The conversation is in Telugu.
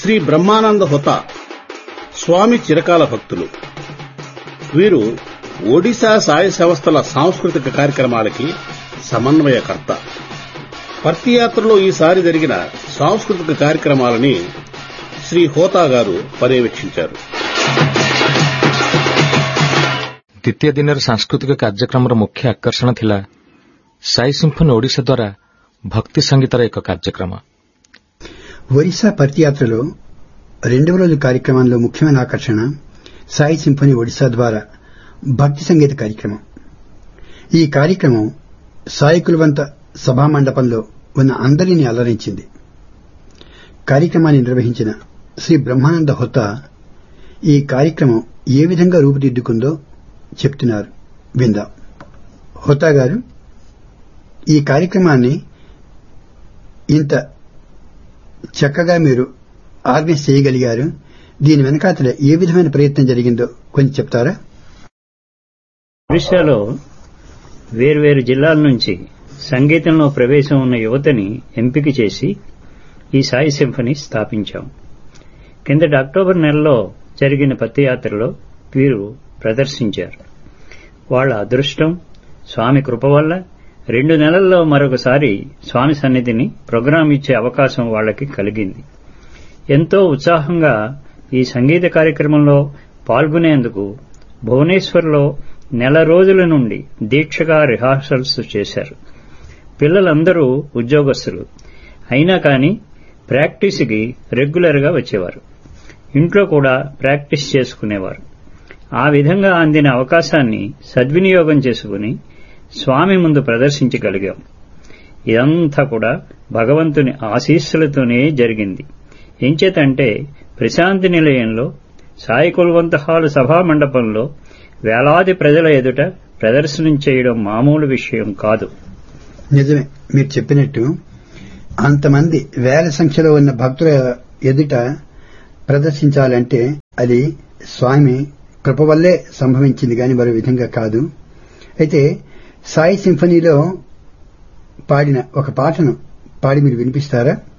శ్రీ బ్రహ్మానంద హోతా స్వామి చిరకాల భక్తులు. వీరు ఒడిశా సాయి సంస్థల సాంస్కృతిక కార్యక్రమాలకి సమన్వయకర్త. పర్తియాత్రలో ఈసారి జరిగిన సాంస్కృతిక కార్యక్రమాలని శ్రీ హోతా గారు పర్యవేక్షించారు. ଦ୍ୱିତୀୟ ଦିନର ସାଂସ୍କୃତିକ କାର୍ଯ୍ୟକ୍ରମର ମୁଖ୍ୟ ଆକର୍ଷଣ ଥିଲା ସାଇ ସିମ୍ଫୋନି ଓଡ଼ିଶା ଦ୍ୱାରା భక్తి సంగీతର ଏକ కార్యక్రమ. ఒరిస్సా పర్తియాత్రలో రెండవ రోజు కార్యక్రమంలో ముఖ్యమైన ఆకర్షణ సాయి సింఫనీ ఒడిశా ద్వారా భక్తి సంగీత కార్యక్రమం. ఈ కార్యక్రమం సాయి కులవంత సభామండపంలో ఉన్న అందరినీ అలరించింది. కార్యక్రమాన్ని నిర్వహించిన శ్రీ బ్రహ్మానంద హోతా ఈ కార్యక్రమం ఏ విధంగా రూపుదిద్దుకుందో చెప్తున్నారు, విందాం. హోతా గారు, ఈ కార్యక్రమాన్ని ఇంత చక్కగా మీరు ఆర్గనైజ్ చేయగలిగారు. దీని వెనకాతల ఏ విధమైన ప్రయత్నం జరిగిందో కొంచెం చెప్తారా? ఒడిశాలో వేర్వేరు జిల్లాల నుంచి సంగీతంలో ప్రవేశం ఉన్న యువతని ఎంపిక చేసి ఈ సాయి సింఫనీ స్థాపించాం. కిందటి అక్టోబర్ నెలలో జరిగిన పత్తియాత్రలో వీరు ప్రదర్శించారు. వాళ్ల అదృష్టం, స్వామి కృప వల్ల 2 నెలల్లో మరొకసారి స్వామి సన్నిధిని ప్రోగ్రాం ఇచ్చే అవకాశం వాళ్లకి కలిగింది. ఎంతో ఉత్సాహంగా ఈ సంగీత కార్యక్రమంలో పాల్గొనేందుకు భువనేశ్వర్లో నెల రోజుల నుండి దీక్షగా రిహార్సల్స్ చేశారు. పిల్లలందరూ ఉద్యోగస్తులు అయినా కానీ ప్రాక్టీస్కి రెగ్యులర్గా వచ్చేవారు. ఇంట్లో కూడా ప్రాక్టీస్ చేసుకునేవారు. ఆ విధంగా అందిన అవకాశాన్ని సద్వినియోగం చేసుకుని స్వామి ముందు ప్రదర్శించగలిగాం. ఇదంతా కూడా భగవంతుని ఆశీస్సులతోనే జరిగింది. ఎంచేతంటే ప్రశాంతి నిలయంలో సాయి కుల్వంత హాలు సభామండపంలో వేలాది ప్రజల ఎదుట ప్రదర్శనం చేయడం మామూలు విషయం కాదు. నిజమే, మీరు చెప్పినట్టు అంతమంది వేల సంఖ్యలో ఉన్న భక్తుల ఎదుట ప్రదర్శించాలంటే అది స్వామి కృప వల్లే సంభవించింది గాని మరో విధంగా కాదు. అయితే సాయి సింఫనీలో పాడిన ఒక పాటను పాడి మీరు వినిపిస్తారా?